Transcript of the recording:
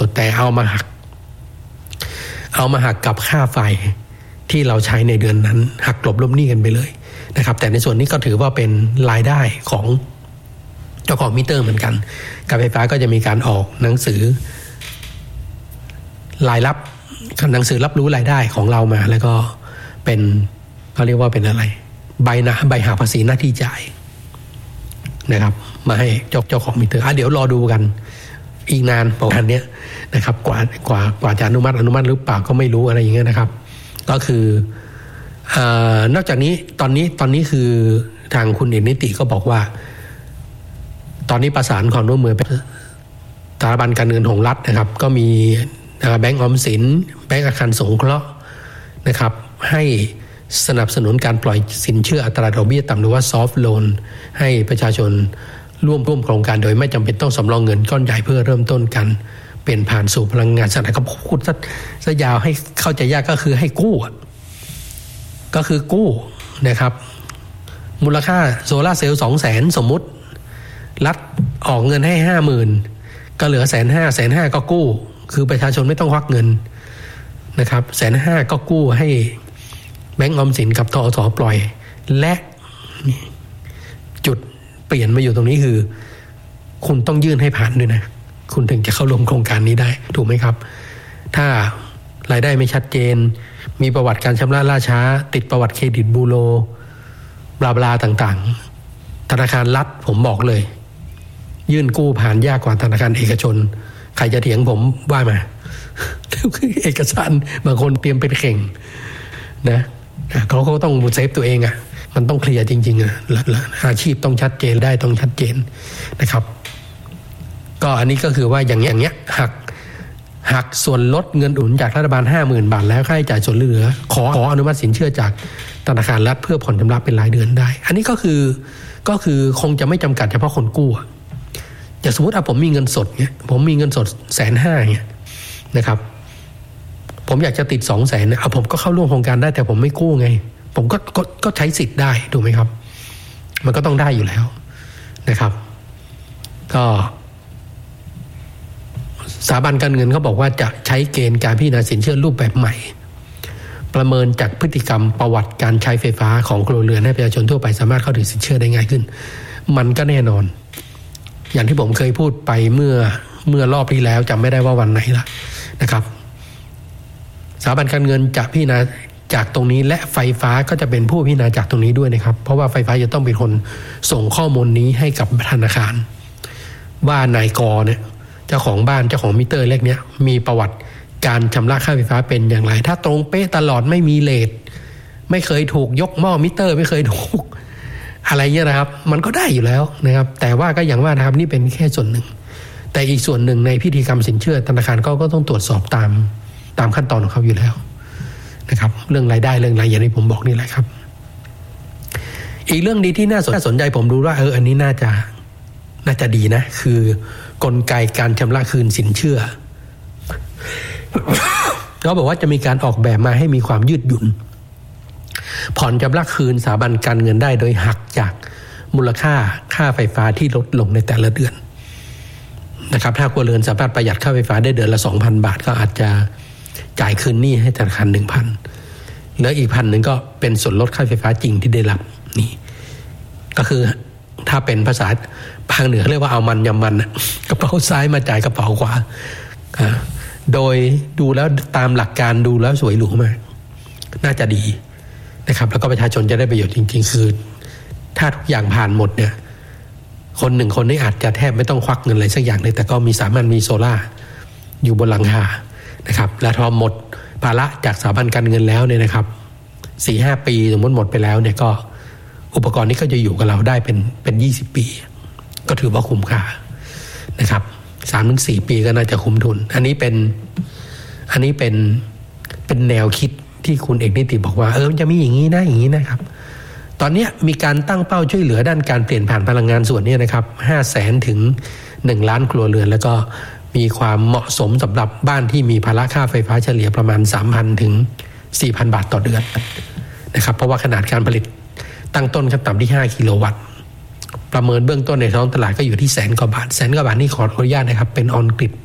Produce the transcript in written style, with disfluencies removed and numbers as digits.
ดแต่เอามาหักกับค่าไฟที่เราใช้ในเดือนนั้นหักกลบลบหนี้กันไปเลยนะครับแต่ในส่วนนี้ก็ถือว่าเป็นรายได้ของเจ้าของมิเตอร์เหมือนกันการไฟฟ้าก็จะมีการออกหนังสือรายรับหนังสือรับรู้รายได้ของเรามาแล้วก็เป็นเขาเรียกว่าเป็นอะไรใบหักภาษีหน้าที่จ่ายนะครับมาให้เจ้าของมิเตอร์เดี๋ยวรอดูกันอีกนานประมาณนี้นะครับกว่าจะอนุมัติหรือเปล่าก็ไม่รู้อะไรอย่างเงี้ยนะครับก็คือนอกจากนี้ตอนนี้คือทางคุณเอกนิติก็บอกว่าตอนนี้ประสานความร่วมมือสถาบันการเงินของรัฐนะครับก็มีแบงก์ออมสินแบงก์อาคารสงเคราะห์นะครับให้สนับสนุนการปล่อยสินเชื่ออัตราดอกเบี้ยต่ำหรือว่าซอฟท์โลนให้ประชาชนร่วมโครงการโดยไม่จำเป็นต้องสำรองเงินก้อนใหญ่เพื่อเริ่มต้นกันเปลี่ยนผ่านสู่พลังงานสะอาดก็พูดซะยาวให้เข้าใจยากก็คือให้กู้ก็คือกู้นะครับมูลค่าโซล่าเซลล์ 200,000 สมมุติรัฐออกเงินให้ 50,000 ก็เหลือ 150,000 ก็กู้คือประชาชนไม่ต้องควักเงินนะครับ 150,000 ก็กู้ให้แบงก์ออมสินกับทอส.ปล่อยและจุดเปลี่ยนมาอยู่ตรงนี้คือคุณต้องยื่นให้ผ่านด้วยนะคุณถึงจะเข้าร่วมโครงการนี้ได้ถูกไหมครับถ้ารายได้ไม่ชัดเจนมีประวัติการชำระล่าช้าติดประวัติเครดิตบูโรบลาบลาต่างๆธนาคารรัฐผมบอกเลยยื่นกู้ผ่านยากกว่าธนาคารเอกชนใครจะเถียงผมว่ามาเอกสารบางคนเตรียมเป็นเข่งนะเขาต้องเซฟตัวเองมันต้องเคลียร์จริงๆอาชีพต้องชัดเจนได้ต้องชัดเจนนะครับก็อันนี้ก็คือว่าอย่างเงี้ยหักส่วนลดเงินอุดหนุนจากรัฐบาล 50,000 บาทแล้วค่าใช้จ่ายส่วนเหลือขออนุมัติสินเชื่อจากธนาคารรัฐเพื่อผ่อนชำระเป็นรายเดือนได้อันนี้ก็คือคงจะไม่จำกัดเฉพาะคนกู้อย่างสมมติผมมีเงินสดเนี่ยผมมีเงินสด 150,000 เนี่ยนะครับผมอยากจะติด 200,000 ผมก็เข้าร่วมโครงการได้แต่ผมไม่กู้ไงผมก็ใช้สิทธิ์ได้ถูกไหมครับมันก็ต้องได้อยู่แล้วนะครับก็สถาบันการเงินเขาบอกว่าจะใช้เกณฑ์การพิจารณาสินเชื่อรูปแบบใหม่ประเมินจากพฤติกรรมประวัติการใช้ไฟฟ้าของครัวเรือนให้ประชาชนทั่วไปสามารถเข้าถึงสินเชื่อได้ง่ายขึ้นมันก็แน่นอนอย่างที่ผมเคยพูดไปเมื่อรอบที่แล้วจำไม่ได้ว่าวันไหนละนะครับสถาบันการเงินจะพิจารณาจากตรงนี้และไฟฟ้าก็จะเป็นผู้พิจารณาจากตรงนี้ด้วยนะครับเพราะว่าไฟฟ้าจะต้องเป็นคนส่งข้อมูลนี้ให้กับธนาคารว่านายกเนี่ยเจ้าของบ้านเจ้าของมิเตอร์เล็กเนี้ยมีประวัติการชำระค่าไฟฟ้าเป็นอย่างไรถ้าตรงเป๊ะตลอดไม่มีเลทไม่เคยถูกยกหม้อมิเตอร์ไม่เคยถูกอะไรเงี้ยนะครับมันก็ได้อยู่แล้วนะครับแต่ว่าก็อย่างว่านะครับนี่เป็นแค่ส่วนหนึ่งแต่อีกส่วนหนึ่งในพิธีกรรมสินเชื่อธนาคารก็ต้องตรวจสอบตามขั้นตอนของเขาอยู่แล้วนะครับเรื่องรายได้เรื่องอะไรอย่างที่ผมบอกนี่แหละครับอีกเรื่องดีที่น่าสนใจผมดูว่าอันนี้น่าจะดีนะคือกลไกการชำระคืนสินเชื่อเขาบอกว่าจะมีการออกแบบมาให้มีความยืดหยุ่นผ่อนชำระคืนสถาบันการเงินได้โดยหักจากมูลค่าไฟฟ้าที่ลดลงในแต่ละเดือนนะครับถ้าครัวเรือนสามารถประหยัดค่าไฟฟ้าได้เดือนละ 2,000 บาทก็อาจจะจ่ายคืนหนี้ให้ธนาคาร 1,000 แล้วอีก 1,000 ก็เป็นส่วนลดค่าไฟฟ้าจริงที่ได้รับนี่ก็คือถ้าเป็นภาษาภาคเหนือเรียกว่าเอามันยำมันกระเป๋าซ้ายมาจ่ายกระเป๋าขวาโดยดูแล้วตามหลักการดูแล้วสวยหรูมากน่าจะดีนะครับแล้วก็ประชาชนจะได้ประโยชน์จริงๆคือถ้าทุกอย่างผ่านหมดเนี่ยคนหนึ่งคนนี้อาจจะแทบไม่ต้องควักเงินอะไรสักอย่างเลยแต่ก็สามารถมีโซล่าอยู่บนหลังคานะครับและพอหมดภาระจากสถาบันการเงินแล้วเนี่ยนะครับ 4-5 ปีสมมติหมดไปแล้วเนี่ยก็อุปกรณ์นี้ก็จะอยู่กับเราได้เป็น20 ปีก็ถือว่าคุ้มค่านะครับ 3-4 ปีก็น่าจะคุ้มทุนอันนี้เป็นแนวคิดที่คุณเอกนิติบอกว่ามันจะมีอย่างนี้นะครับตอนนี้มีการตั้งเป้าช่วยเหลือด้านการเปลี่ยนผ่านพลังงานส่วนนี้นะครับ 500,000 ถึง 1 ล้านครัวเรือนแล้วก็มีความเหมาะสมสำหรับบ้านที่มีภาระค่าไฟฟ้าเฉลี่ยประมาณ 3,000 ถึง 4,000 บาทต่อเดือนนะครับเพราะว่าขนาดการผลิตตั้งต้นขั้นต่ำที่5 กิโลวัตต์ประเมินเบื้องต้นในท้องตลาดก็อยู่ที่100,000 กว่าบาทนี่ขออนุญาตนะครับเป็นออนกริด